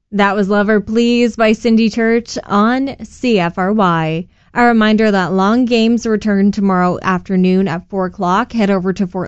That was Lover Please by Cindy Church on CFRY. A reminder that long games return tomorrow afternoon at 4 o'clock. Head over to Fort